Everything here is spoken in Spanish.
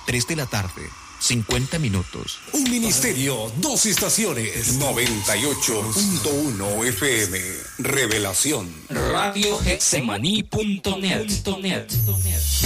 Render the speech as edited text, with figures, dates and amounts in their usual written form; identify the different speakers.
Speaker 1: 3 de la tarde, 50 minutos.
Speaker 2: Un ministerio, 2 estaciones. 98.1 FM. Revelación.
Speaker 3: Radio Hexemaní.net.